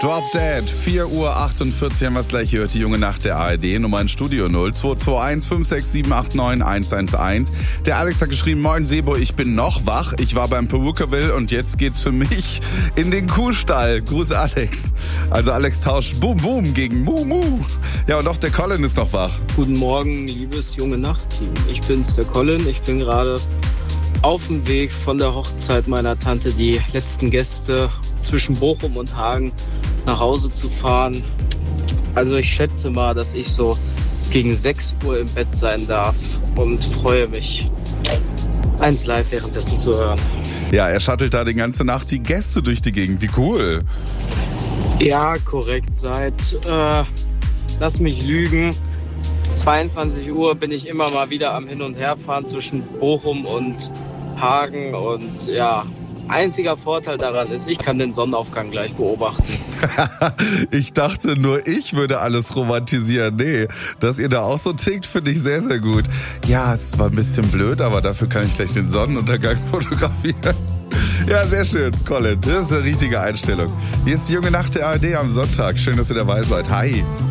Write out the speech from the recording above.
Drop Dead, 4:48 Uhr haben wir es gleich gehört, die junge Nacht der ARD, Nummer in Studio 0221 56789 111. Der Alex hat geschrieben, moin Sebo, ich bin noch wach, ich war beim Perukaville und jetzt geht's für mich in den Kuhstall. Gruß Alex. Also Alex tauscht Boom Boom gegen Mu Mu. Ja, und auch der Colin ist noch wach. Guten Morgen, liebes junge Nacht-Team. Ich bin's, der Colin, ich bin gerade auf dem Weg von der Hochzeit meiner Tante, die letzten Gäste zwischen Bochum und Hagen nach Hause zu fahren. Also ich schätze mal, dass ich so gegen 6 Uhr im Bett sein darf und freue mich, 1 Live währenddessen zu hören. Ja, er shuttelt da die ganze Nacht die Gäste durch die Gegend. Wie cool. Ja, korrekt. Seit, lass mich lügen, 22 Uhr bin ich immer mal wieder am Hin- und Herfahren zwischen Bochum und Hagen und ja, einziger Vorteil daran ist, ich kann den Sonnenaufgang gleich beobachten. Ich dachte nur, ich würde alles romantisieren. Nee, dass ihr da auch so tickt, finde ich sehr, sehr gut. Ja, es war ein bisschen blöd, aber dafür kann ich gleich den Sonnenuntergang fotografieren. Ja, sehr schön, Colin. Das ist eine richtige Einstellung. Hier ist die junge Nacht der ARD am Sonntag. Schön, dass ihr dabei seid. Hi.